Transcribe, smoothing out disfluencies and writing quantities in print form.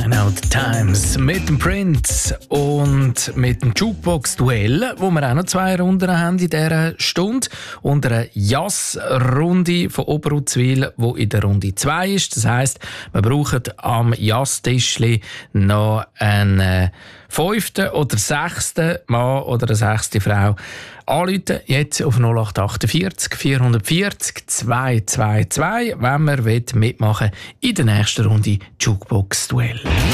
Sign Out Times mit dem Prince und mit dem Jukebox-Duell, wo wir auch noch 2 Runden haben in dieser Stunde. Und eine Jazz-Runde von Oberuzwil, die in der Runde 2 ist. Das heisst, wir brauchen am Jazz-Tischli noch einen 5. oder 6. Mann oder eine 6. Frau. Anrufen jetzt auf 0848 440 222, wenn man mitmachen will in der nächsten Runde Jukebox-Duell.